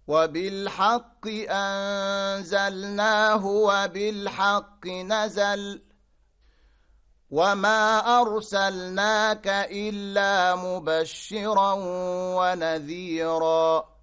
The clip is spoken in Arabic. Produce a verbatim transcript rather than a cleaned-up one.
وبالحق أنزلناه وبالحق نزل وما أرسلناك إلا مبشرا ونذيرا